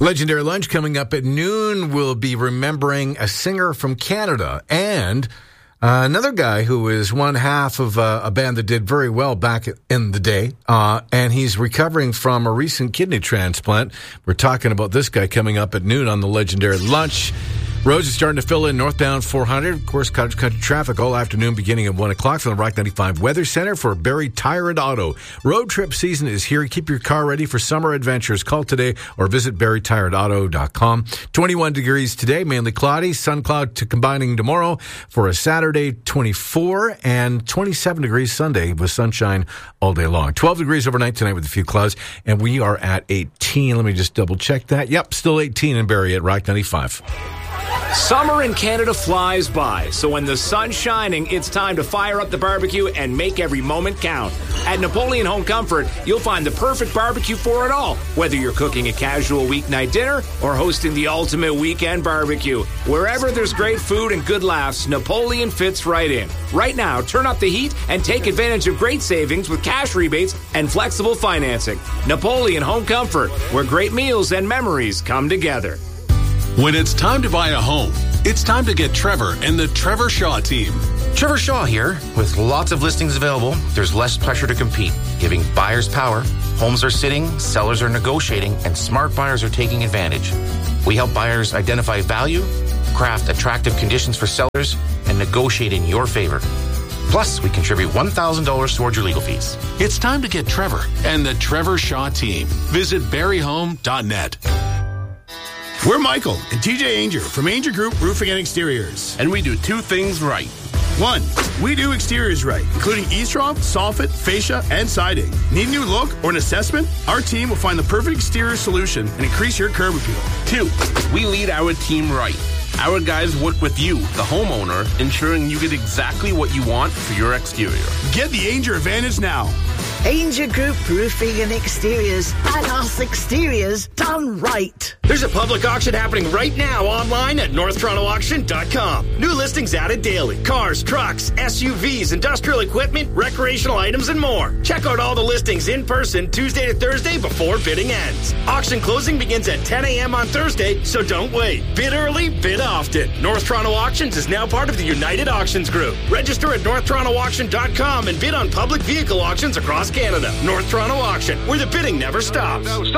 Legendary Lunch coming up at noon. We'll be remembering a singer from Canada and another guy who is one half of a band that did very well back in the day, and he's recovering from a recent kidney transplant. We're talking about this guy coming up at noon on the Legendary Lunch. Roads are starting to fill in northbound 400. Of course, cottage country traffic all afternoon beginning at 1 o'clock from the Rock 95 Weather Center for Barrie Tire and Auto. Road trip season is here. Keep your car ready for summer adventures. Call today or visit barrietireandauto.com. 21 degrees today, mainly cloudy. Sun cloud to combining tomorrow for a Saturday 24 and 27 degrees Sunday with sunshine all day long. 12 degrees overnight tonight with a few clouds. And we are at 18. Let me just double check that. Yep, still 18 in Barrie at Rock 95. Summer in Canada flies by, so when the sun's shining, it's time to fire up the barbecue and make every moment count. At Napoleon Home Comfort, you'll find the perfect barbecue for it all, whether you're cooking a casual weeknight dinner or hosting the ultimate weekend barbecue. Wherever there's great food and good laughs, Napoleon fits right in. Right now, turn up the heat and take advantage of great savings with cash rebates and flexible financing. Napoleon Home Comfort, where great meals and memories come together. When it's time to buy a home, it's time to get Trevor and the Trevor Shaw team. Trevor Shaw here. With lots of listings available, there's less pressure to compete, giving buyers power. Homes are sitting, sellers are negotiating, and smart buyers are taking advantage. We help buyers identify value, craft attractive conditions for sellers, and negotiate in your favor. Plus, we contribute $1,000 towards your legal fees. It's time to get Trevor and the Trevor Shaw team. Visit barriehome.net. We're Michael and TJ Ainger from Ainger Group Roofing and Exteriors. And we do two things right. 1. We do exteriors right, including eavesdrop, soffit, fascia, and siding. Need a new look or an assessment? Our team will find the perfect exterior solution and increase your curb appeal. 2. We lead our team right. Our guys work with you, the homeowner, ensuring you get exactly what you want for your exterior. Get the Ainger advantage now. Ainger Group Roofing and Exteriors. And us exteriors done right. There's a public auction happening right now online at northtorontoauction.com. New listings added daily. Cars, trucks, SUVs, industrial equipment, recreational items, and more. Check out all the listings in person Tuesday to Thursday before bidding ends. Auction closing begins at 10 a.m. on Thursday, so don't wait. Bid early, bid often. North Toronto Auctions is now part of the United Auctions Group. Register at northtorontoauction.com and bid on public vehicle auctions across Canada. North Toronto Auction, where the bidding never stops.